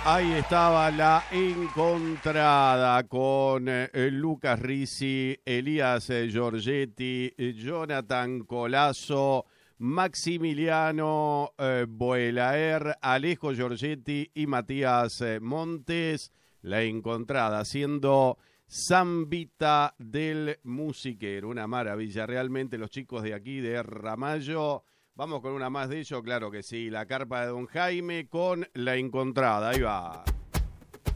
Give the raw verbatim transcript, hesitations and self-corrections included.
Ahí estaba la encontrada con eh, Lucas Risi, Elías eh, Giorgetti, eh, Jonathan Colazo, Maximiliano eh, Boelaer, Alejo Giorgetti y Matías eh, Montes. La encontrada siendo Zambita del Musiquero. Una maravilla, realmente los chicos de aquí de Ramallo. Vamos con una más de ellos, claro que sí. La carpa de Don Jaime con la encontrada. Ahí va.